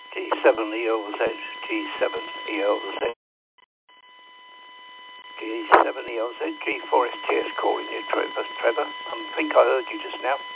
G7EOZ, G7EOZ, G7EOZ, G4STS calling you, Trevor. I think I heard you just now.